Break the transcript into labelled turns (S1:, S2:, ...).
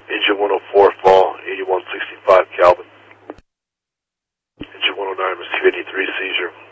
S1: Engine 104 fall, 8165 Calvin. Engine 109 receive 83 seizure.